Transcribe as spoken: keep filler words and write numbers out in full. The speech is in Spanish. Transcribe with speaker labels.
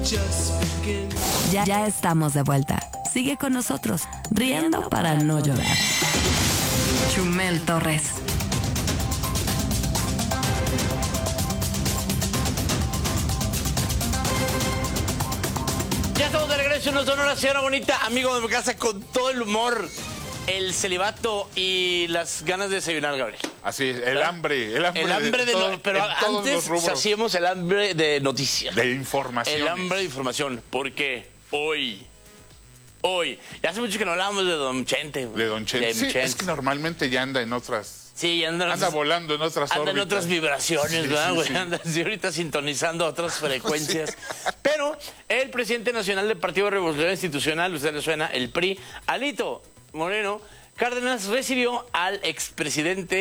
Speaker 1: Ya, ya estamos de vuelta. Sigue con nosotros, riendo para no llorar. Chumel Torres.
Speaker 2: Ya estamos de regreso en nuestra hora, señora bonita, amigo de mi casa, con todo el humor, el celibato y las ganas de desayunar, Gabriel.
Speaker 3: Así es, el hambre, el hambre,
Speaker 2: El hambre de, de
Speaker 3: todo,
Speaker 2: no, pero antes hacíamos el hambre de noticias.
Speaker 3: De información.
Speaker 2: El hambre de información, porque hoy, hoy, ya hace mucho que no hablábamos de Don Chente.
Speaker 3: De Don Chente.
Speaker 2: De
Speaker 3: Sí,
Speaker 2: Chente.
Speaker 3: es que normalmente ya anda en otras...
Speaker 2: Sí, anda,
Speaker 3: anda volando en otras
Speaker 2: anda
Speaker 3: órbitas.
Speaker 2: en otras vibraciones,
Speaker 3: sí,
Speaker 2: ¿verdad,
Speaker 3: sí,
Speaker 2: güey?
Speaker 3: sí.
Speaker 2: Anda sí, ahorita sintonizando otras frecuencias. Sí. Pero el presidente nacional del Partido Revolucionario Institucional, usted le suena, el P R I, Alito Moreno Cárdenas, recibió al expresidente